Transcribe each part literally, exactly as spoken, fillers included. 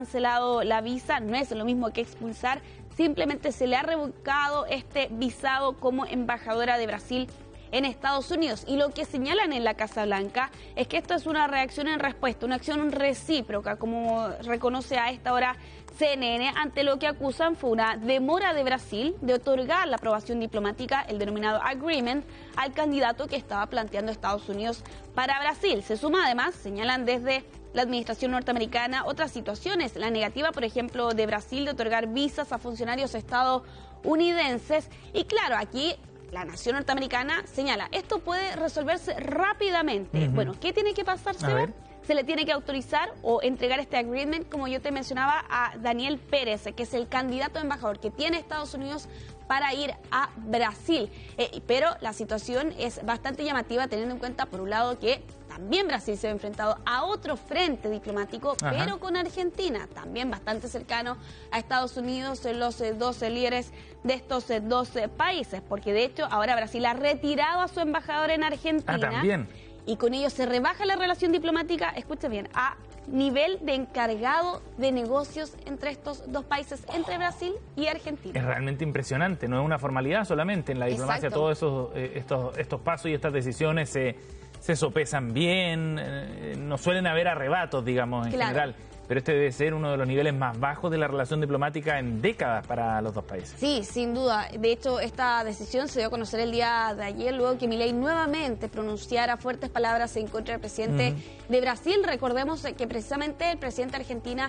cancelado la visa, no es lo mismo que expulsar, simplemente se le ha revocado este visado como embajadora de Brasil en Estados Unidos. Y lo que señalan en la Casa Blanca es que esto es una reacción en respuesta, una acción recíproca, como reconoce a esta hora C N N, ante lo que acusan fue una demora de Brasil de otorgar la aprobación diplomática, el denominado agreement, al candidato que estaba planteando Estados Unidos para Brasil. Se suma además, señalan desde la administración norteamericana, otras situaciones, la negativa, por ejemplo, de Brasil de otorgar visas a funcionarios estadounidenses. Y claro, aquí la nación norteamericana señala, esto puede resolverse rápidamente. Uh-huh. Bueno, ¿qué tiene que pasar, Seba? Se le tiene que autorizar o entregar este agreement, como yo te mencionaba, a Daniel Pérez, que es el candidato a embajador que tiene Estados Unidos para ir a Brasil. Eh, pero la situación es bastante llamativa, teniendo en cuenta, por un lado, que también Brasil se ha enfrentado a otro frente diplomático, Ajá. pero con Argentina, también bastante cercano a Estados Unidos, los eh, dos líderes de estos eh, dos eh, países, porque de hecho ahora Brasil ha retirado a su embajador en Argentina. Ah, también. Y con ello se rebaja la relación diplomática, escuche bien, a nivel de encargado de negocios entre estos dos países, entre Brasil y Argentina. Es realmente impresionante, no es una formalidad solamente en la diplomacia. Exacto. Todos esos eh, estos, estos pasos y estas decisiones se, se sopesan bien, eh, no suelen haber arrebatos, digamos, en claro. general. Pero este debe ser uno de los niveles más bajos de la relación diplomática en décadas para los dos países. Sí, sin duda. De hecho, esta decisión se dio a conocer el día de ayer, luego que Milei nuevamente pronunciara fuertes palabras en contra del presidente uh-huh. de Brasil. Recordemos que precisamente el presidente de Argentina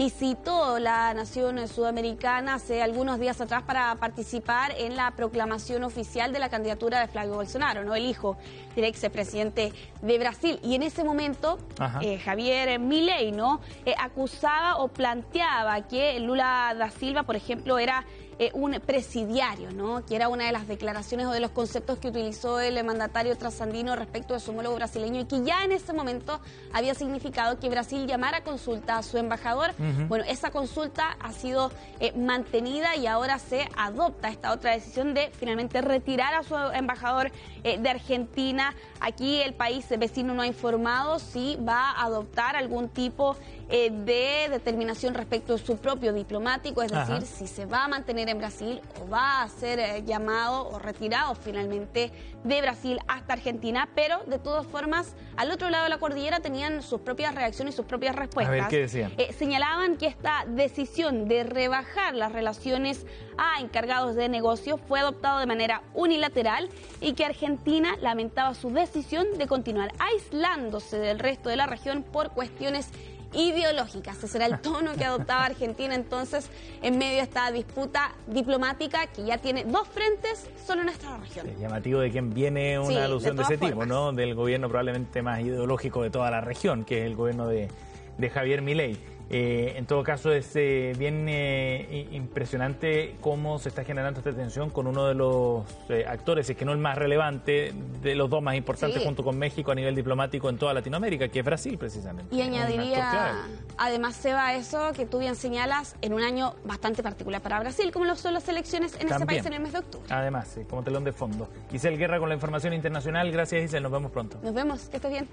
visitó la nación sudamericana hace algunos días atrás para participar en la proclamación oficial de la candidatura de Flavio Bolsonaro, ¿no? El hijo del expresidente de Brasil. Y en ese momento, eh, Javier Milei, ¿no? Eh, acusaba o planteaba que Lula da Silva, por ejemplo, era eh, un presidiario, ¿no? Que era una de las declaraciones o de los conceptos que utilizó el mandatario trasandino respecto de su homólogo brasileño y que ya en ese momento había significado que Brasil llamara a consulta a su embajador. Uh-huh. Bueno, esa consulta ha sido eh, mantenida y ahora se adopta esta otra decisión de finalmente retirar a su embajador eh, de Argentina. Aquí el país vecino no ha informado si va a adoptar algún tipo eh, de determinación respecto de su propio diplomático, es decir, Ajá. si se va a mantener en Brasil o va a ser eh, llamado o retirado finalmente de Brasil hasta Argentina, pero de todas formas, al otro lado de la cordillera tenían sus propias reacciones y sus propias respuestas. A ver, ¿qué decían? Eh, señalaban que esta decisión de rebajar las relaciones a encargados de negocios fue adoptado de manera unilateral y que Argentina lamentaba su decisión de continuar aislándose del resto de la región por cuestiones ideológicas. Ese era el tono que adoptaba Argentina entonces en medio de esta disputa diplomática que ya tiene dos frentes solo en esta región. Es llamativo de quién viene una sí, alusión de, de ese formas. tipo, ¿no? Del gobierno probablemente más ideológico de toda la región, que es el gobierno de, de Javier Milei. Eh, en todo caso es eh, bien eh, impresionante cómo se está generando esta tensión con uno de los eh, actores, es que no el más relevante, de los dos más importantes sí. junto con México a nivel diplomático en toda Latinoamérica, que es Brasil precisamente. Y añadiría, además, Seba, eso que tú bien señalas, en un año bastante particular para Brasil, como lo son las elecciones en También. ese país en el mes de octubre. Además, sí, como telón de fondo. Giselle Guerra con la información internacional. Gracias, Giselle, nos vemos pronto. Nos vemos, que estés bien.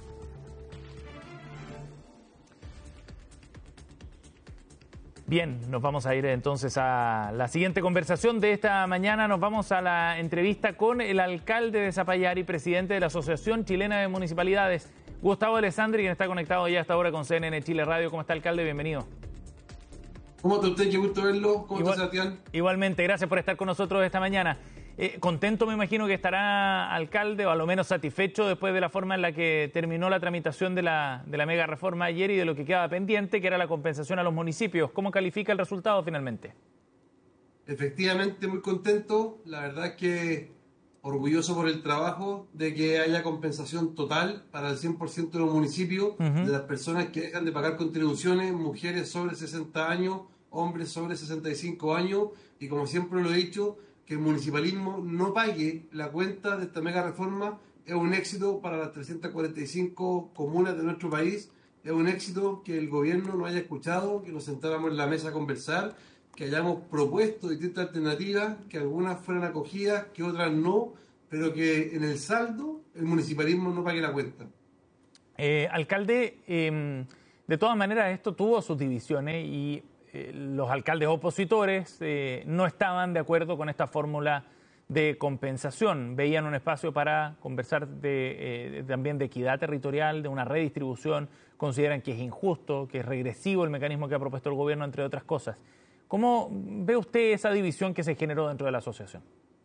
Bien, nos vamos a ir entonces a la siguiente conversación de esta mañana. Nos vamos a la entrevista con el alcalde de Zapallar y presidente de la Asociación Chilena de Municipalidades, Gustavo Alessandri, quien está conectado ya hasta ahora con C N N Chile Radio. ¿Cómo está, alcalde? Bienvenido. ¿Cómo está usted? Qué gusto verlo. ¿Cómo Igual, está, Sebastián? Igualmente, gracias por estar con nosotros esta mañana. Eh, contento, me imagino que estará, alcalde, o a lo menos satisfecho después de la forma en la que terminó la tramitación de la, de la mega reforma ayer y de lo que quedaba pendiente, que era la compensación a los municipios. ¿Cómo califica el resultado finalmente? Efectivamente, muy contento. La verdad es que orgulloso por el trabajo de que haya compensación total para el cien por ciento de los municipios, uh-huh. de las personas que dejan de pagar contribuciones, mujeres sobre sesenta años, hombres sobre sesenta y cinco años, y como siempre lo he dicho, que el municipalismo no pague la cuenta de esta mega reforma es un éxito para las trescientas cuarenta y cinco comunas de nuestro país, es un éxito que el gobierno nos haya escuchado, que nos sentáramos en la mesa a conversar, que hayamos propuesto distintas alternativas, que algunas fueran acogidas, que otras no, pero que en el saldo el municipalismo no pague la cuenta. Eh, alcalde, eh, De todas maneras, esto tuvo sus divisiones y eh, los alcaldes opositores eh, no estaban de acuerdo con esta fórmula de compensación. Veían un espacio para conversar de, eh, también de equidad territorial, de una redistribución. Consideran que es injusto, que es regresivo el mecanismo que ha propuesto el gobierno, entre otras cosas. ¿Cómo ve usted esa división que se generó dentro de la asociación?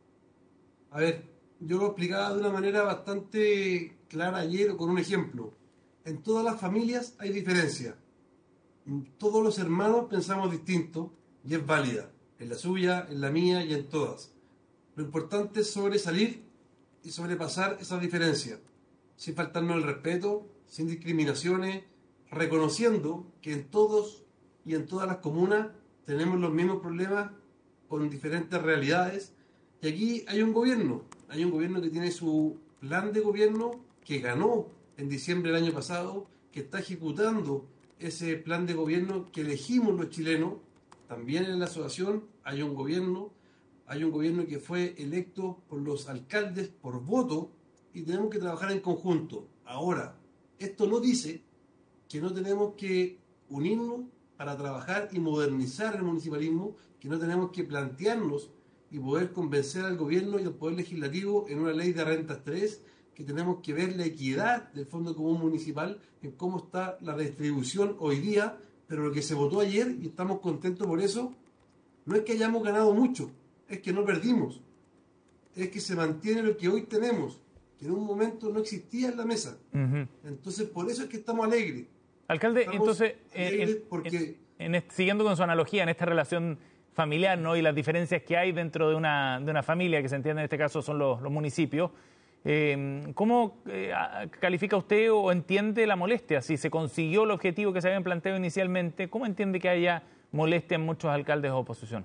A ver, yo lo explicaba de una manera bastante clara ayer con un ejemplo. En todas las familias hay diferencia. Todos los hermanos pensamos distinto y es válida. En la suya, en la mía y en todas. Lo importante es sobresalir y sobrepasar esas diferencias, sin faltarnos el respeto, sin discriminaciones, reconociendo que en todos y en todas las comunas tenemos los mismos problemas con diferentes realidades. Y aquí hay un gobierno, hay un gobierno que tiene su plan de gobierno que ganó en diciembre del año pasado, que está ejecutando ese plan de gobierno que elegimos los chilenos. También en la asociación hay un gobierno, hay un gobierno que fue electo por los alcaldes por voto y tenemos que trabajar en conjunto. Ahora, esto no dice que no tenemos que unirnos para trabajar y modernizar el municipalismo, que no tenemos que plantearnos y poder convencer al gobierno y al Poder Legislativo en una ley de rentas tres, que tenemos que ver la equidad del Fondo Común Municipal, en cómo está la distribución hoy día, pero lo que se votó ayer, y estamos contentos por eso, no es que hayamos ganado mucho, es que no perdimos, es que se mantiene lo que hoy tenemos, que en un momento no existía en la mesa. Uh-huh. Entonces, por eso es que estamos alegres. Alcalde, estamos entonces, alegres en, porque... en, en, siguiendo con su analogía, en esta relación familiar, ¿no?, y las diferencias que hay dentro de una, de una familia, que se entiende en este caso son los, los municipios, eh, ¿cómo eh, califica usted o entiende la molestia? Si se consiguió el objetivo que se habían planteado inicialmente, ¿cómo entiende que haya molestia en muchos alcaldes de oposición?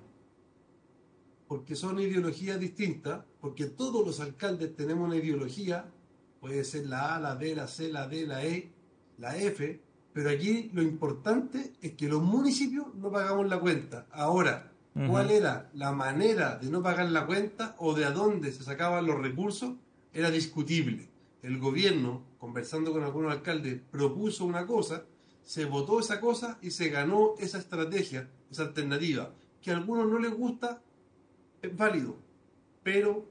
Porque son ideologías distintas, porque todos los alcaldes tenemos una ideología, puede ser la A, la B, la C, la D, la E, la F, pero aquí lo importante es que los municipios no pagamos la cuenta. Ahora, uh-huh. ¿cuál era la manera de no pagar la cuenta o de a dónde se sacaban los recursos? Era discutible. El gobierno, conversando con algunos alcaldes, propuso una cosa, se votó esa cosa y se ganó esa estrategia, esa alternativa, que a algunos no les gusta. Es válido, pero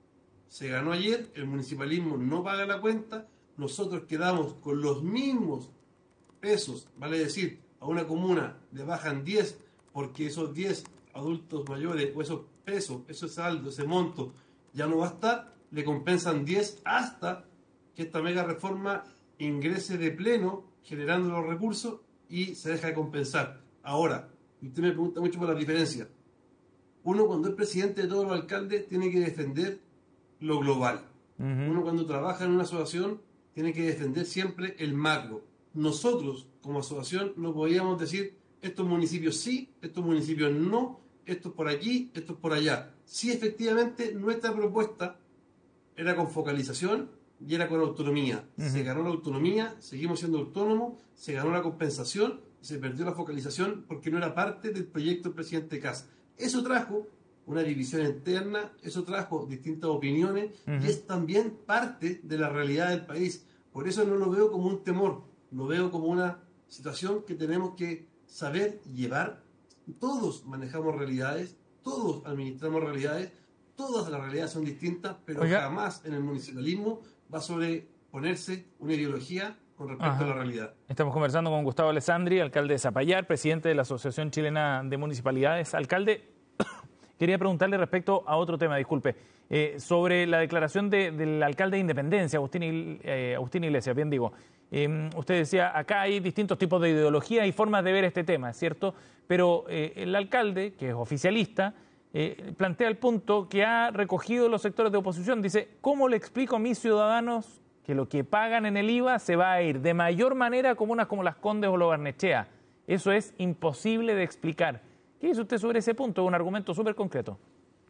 se ganó ayer, el municipalismo no paga la cuenta, nosotros quedamos con los mismos pesos, vale decir, a una comuna le bajan diez porque esos diez adultos mayores o esos pesos, ese saldo, ese monto ya no va a estar, le compensan diez hasta que esta mega reforma ingrese de pleno generando los recursos y se deja de compensar. Ahora, usted me pregunta mucho por la diferencia. Uno, cuando es presidente de todos los alcaldes, tiene que defender lo global. Uh-huh. Uno, cuando trabaja en una asociación, tiene que defender siempre el macro. Nosotros, como asociación, no podíamos decir estos municipios sí, estos municipios no, estos por aquí, estos por allá. Sí, efectivamente, nuestra propuesta era con focalización y era con autonomía. Uh-huh. Se ganó la autonomía, seguimos siendo autónomos, se ganó la compensación y se perdió la focalización porque no era parte del proyecto del presidente Kast. Eso trajo una división interna, eso trajo distintas opiniones uh-huh. y es también parte de la realidad del país. Por eso no lo veo como un temor, lo veo como una situación que tenemos que saber llevar. Todos manejamos realidades, todos administramos realidades, todas las realidades son distintas, pero Oiga. jamás en el municipalismo va a sobreponerse una ideología con respecto Ajá. a la realidad. Estamos conversando con Gustavo Alessandri, alcalde de Zapallar, presidente de la Asociación Chilena de Municipalidades. Alcalde, quería preguntarle respecto a otro tema, disculpe, eh, sobre la declaración de, del alcalde de Independencia, Agustín, eh, Agustín Iglesias, bien digo. Eh, usted decía, acá hay distintos tipos de ideología y formas de ver este tema, ¿es cierto? Pero eh, el alcalde, que es oficialista, eh, plantea el punto que ha recogido los sectores de oposición. Dice, ¿cómo le explico a mis ciudadanos que lo que pagan en el I V A se va a ir de mayor manera a comunas como Las Condes o Lo Barnechea? Eso es imposible de explicar. ¿Qué dice usted sobre ese punto? Es un argumento súper concreto.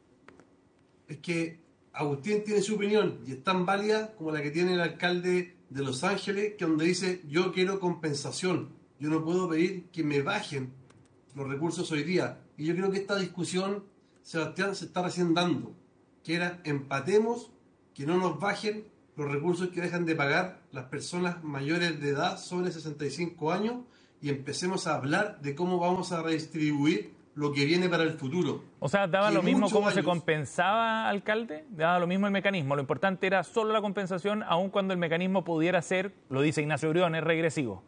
Es que Agustín tiene su opinión y es tan válida como la que tiene el alcalde de Los Ángeles, que donde dice, yo quiero compensación, yo no puedo pedir que me bajen los recursos hoy día. Y yo creo que esta discusión, Sebastián, se está recién dando, que era empatemos, que no nos bajen los recursos que dejan de pagar las personas mayores de edad sobre sesenta y cinco años y empecemos a hablar de cómo vamos a redistribuir lo que viene para el futuro. O sea, ¿daba lo mismo cómo se compensaba, alcalde? ¿Daba lo mismo el mecanismo? Lo importante era solo la compensación, aun cuando el mecanismo pudiera ser, lo dice Ignacio Briones, regresivo.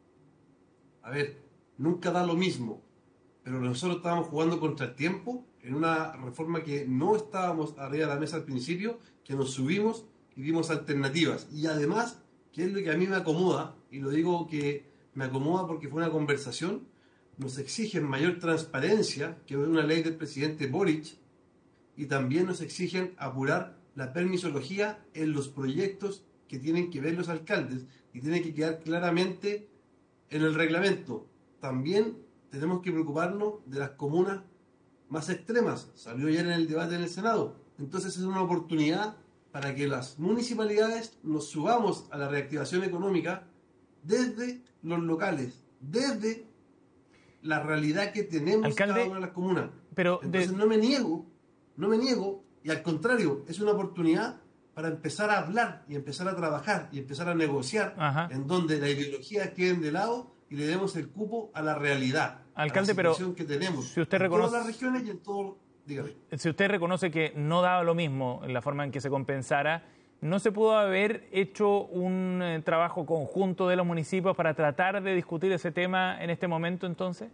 A ver, nunca da lo mismo, pero nosotros estábamos jugando contra el tiempo en una reforma que no estábamos arriba de la mesa al principio, que nos subimos y dimos alternativas. Y además, que es lo que a mí me acomoda, y lo digo que me acomoda porque fue una conversación, nos exigen mayor transparencia, que es una ley del presidente Boric, y también nos exigen apurar la permisología en los proyectos que tienen que ver los alcaldes, y tiene que quedar claramente en el reglamento. También tenemos que preocuparnos de las comunas más extremas. Salió ayer en el debate en el Senado. Entonces es una oportunidad para que las municipalidades nos subamos a la reactivación económica desde los locales, desde la realidad que tenemos alcalde, cada una de las comunas. Pero Entonces de... no me niego, no me niego, y al contrario, es una oportunidad para empezar a hablar y empezar a trabajar y empezar a negociar. Ajá. En donde la ideología quede de lado y le demos el cupo a la realidad, alcalde, a la situación pero que tenemos si usted en reconoce, todas las regiones y en todo. Dígame. Si usted reconoce que no daba lo mismo en la forma en que se compensara, ¿no se pudo haber hecho un eh, trabajo conjunto de los municipios para tratar de discutir ese tema en este momento entonces?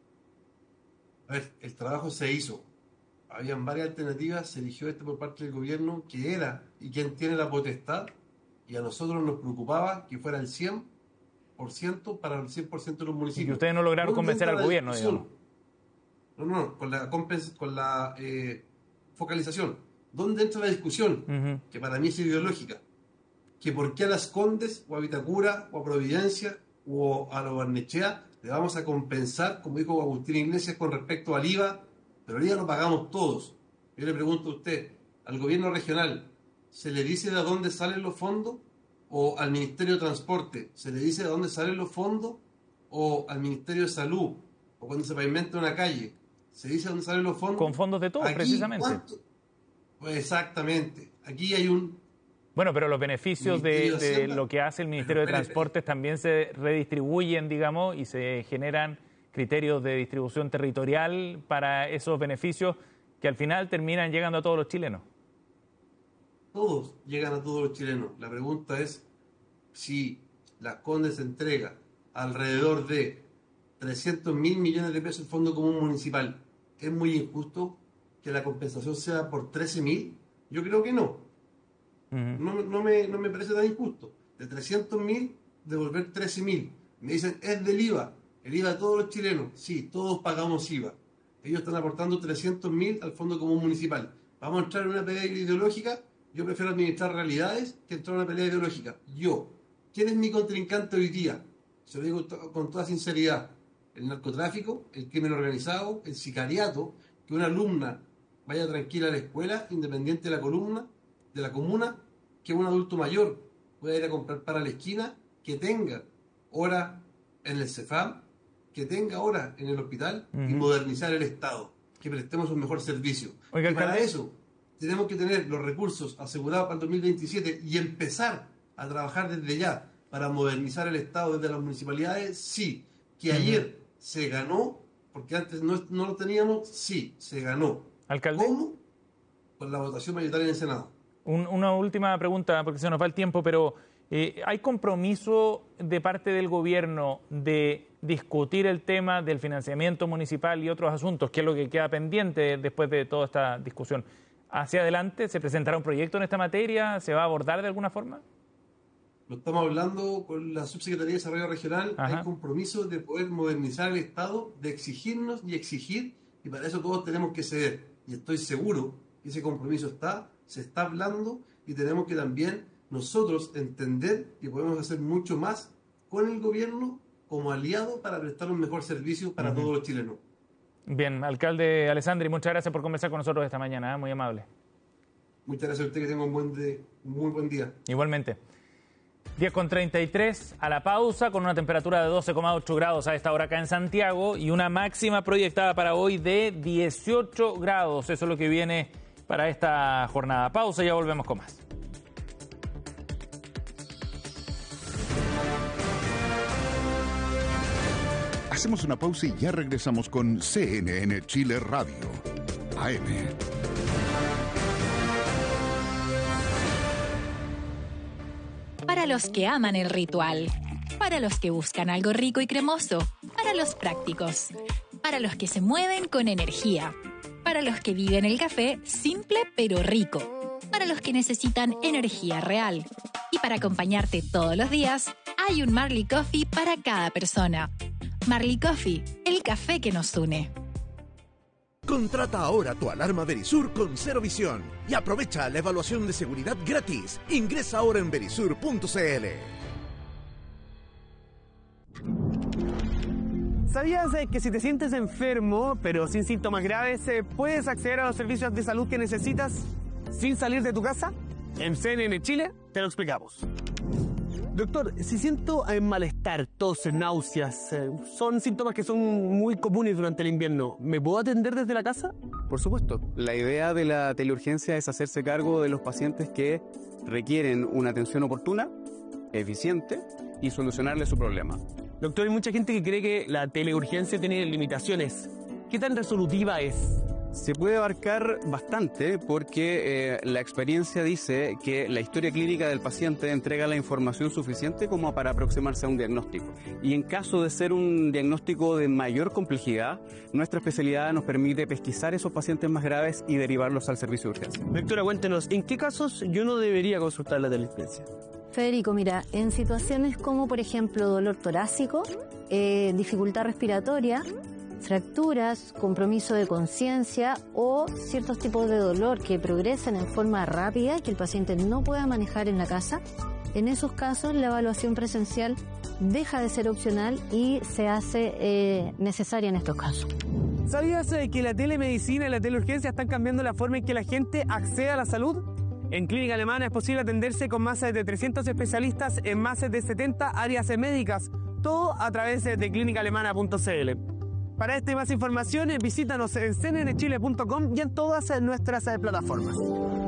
A ver, el trabajo se hizo. Habían varias alternativas, se eligió este por parte del gobierno, que era y quien tiene la potestad, y a nosotros nos preocupaba que fuera el cien por ciento para el cien por ciento de los municipios. Y que ustedes no lograron convencer al gobierno, digamos. No, no, con la, con la eh, focalización. ¿Dónde entra la discusión? Uh-huh. Que para mí es ideológica. Que por qué a Las Condes, o a Vitacura, o a Providencia, o a Lo Barnechea, le vamos a compensar, como dijo Agustín Iglesias, con respecto al I V A, pero el I V A lo pagamos todos. Yo le pregunto a usted, al gobierno regional, ¿se le dice de dónde salen los fondos? ¿O al Ministerio de Transporte, se le dice de dónde salen los fondos? ¿O al Ministerio de Salud? ¿O cuando se pavimenta una calle, se dice dónde salen los fondos? Con fondos de todos, aquí, precisamente. Pues exactamente. Aquí hay un... Bueno, pero los beneficios de, de lo que hace el Ministerio de Transportes también se redistribuyen, digamos, y se generan criterios de distribución territorial para esos beneficios que al final terminan llegando a todos los chilenos. Todos llegan a todos los chilenos. La pregunta es si Las Condes entrega alrededor de trescientos mil millones de pesos el Fondo Común Municipal. ¿Es muy injusto que la compensación sea por trece mil? Yo creo que no. Uh-huh. No, no, me, no me parece tan injusto. De trescientos mil, devolver trece mil. Me dicen, es del I V A. El I V A de todos los chilenos. Sí, todos pagamos I V A. Ellos están aportando trescientos mil al Fondo Común Municipal. ¿Vamos a entrar en una pelea ideológica? Yo prefiero administrar realidades que entrar en una pelea ideológica. Yo. ¿Quién es mi contrincante hoy día? Se lo digo to- con toda sinceridad. El narcotráfico, el crimen organizado, el sicariato, que una alumna vaya tranquila a la escuela, independiente de la columna, de la comuna, que un adulto mayor pueda ir a comprar para la esquina, que tenga hora en el CEFAM, que tenga hora en el hospital, uh-huh. y modernizar el Estado, que prestemos un mejor servicio. Oiga, y para eso tenemos que tener los recursos asegurados para el dos mil veintisiete y empezar a trabajar desde ya para modernizar el Estado desde las municipalidades. Sí, que uh-huh. ayer se ganó, porque antes no, no lo teníamos. Sí, se ganó. ¿Alcalde? ¿Cómo? Con la votación mayoritaria en el Senado. Un, una última pregunta, porque se nos va el tiempo, pero eh, ¿hay compromiso de parte del gobierno de discutir el tema del financiamiento municipal y otros asuntos, que es lo que queda pendiente después de toda esta discusión? ¿Hacia adelante se presentará un proyecto en esta materia? ¿Se va a abordar de alguna forma? Lo estamos hablando con la Subsecretaría de Desarrollo Regional. Ajá. Hay compromiso de poder modernizar el Estado, de exigirnos y exigir, y para eso todos tenemos que ceder. Y estoy seguro que ese compromiso está, se está hablando, y tenemos que también nosotros entender que podemos hacer mucho más con el gobierno como aliado para prestar un mejor servicio para uh-huh. todos los chilenos. Bien, alcalde Alessandri, muchas gracias por conversar con nosotros esta mañana, ¿eh? Muy amable. Muchas gracias a usted, que tenga un, buen de, un muy buen día. Igualmente. diez con treinta y tres, a la pausa, con una temperatura de doce coma ocho grados a esta hora acá en Santiago y una máxima proyectada para hoy de dieciocho grados. Eso es lo que viene para esta jornada. Pausa y ya volvemos con más. Hacemos una pausa y ya regresamos con C N N Chile Radio, A M. Para los que aman el ritual, para los que buscan algo rico y cremoso, para los prácticos, para los que se mueven con energía, para los que viven el café simple pero rico, para los que necesitan energía real. Y para acompañarte todos los días, hay un Marley Coffee para cada persona. Marley Coffee, el café que nos une. Contrata ahora tu alarma Verisur con Cero Visión y aprovecha la evaluación de seguridad gratis. Ingresa ahora en verisur punto c l. ¿Sabías que si te sientes enfermo, pero sin síntomas graves, puedes acceder a los servicios de salud que necesitas sin salir de tu casa? En C N N Chile te lo explicamos. Doctor, si siento eh, malestar, tos, náuseas, eh, son síntomas que son muy comunes durante el invierno, ¿me puedo atender desde la casa? Por supuesto. La idea de la teleurgencia es hacerse cargo de los pacientes que requieren una atención oportuna, eficiente y solucionarle su problema. Doctor, hay mucha gente que cree que la teleurgencia tiene limitaciones. ¿Qué tan resolutiva es? Se puede abarcar bastante porque eh, la experiencia dice que la historia clínica del paciente entrega la información suficiente como para aproximarse a un diagnóstico. Y en caso de ser un diagnóstico de mayor complejidad, nuestra especialidad nos permite pesquisar esos pacientes más graves y derivarlos al servicio de urgencia. Doctora, cuéntenos, ¿en qué casos yo no debería consultar la teleurgencia? Federico, mira, en situaciones como por ejemplo dolor torácico, eh, dificultad respiratoria, fracturas, compromiso de conciencia o ciertos tipos de dolor que progresan en forma rápida y que el paciente no pueda manejar en la casa, en esos casos la evaluación presencial deja de ser opcional y se hace eh, necesaria en estos casos. ¿Sabías eh, que la telemedicina y la teleurgencia están cambiando la forma en que la gente accede a la salud? En Clínica Alemana es posible atenderse con más de trescientos especialistas en más de setenta áreas médicas, todo a través de clínica alemana punto c l. Para esta y más información, visítanos en c n n chile punto com y en todas nuestras plataformas.